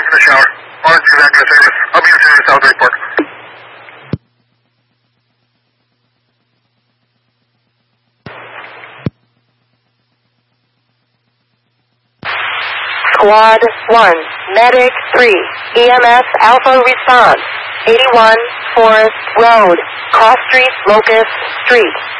in the shower. Orange is active service. I'll be in service out report. Squad 1, Medic 3, EMS Alpha response, 81 Forest Road, Cross Street, Locust Street.